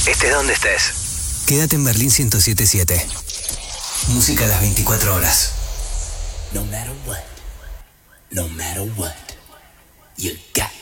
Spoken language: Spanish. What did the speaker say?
Estés donde estés. Quédate en Berlín 107.7. Música a las 24 horas. No matter what, you got